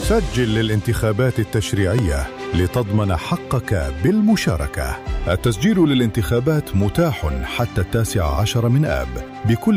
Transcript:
سجل للانتخابات التشريعية لتضمن حقك بالمشاركة. التسجيل للانتخابات متاح حتى 19 من آب بكل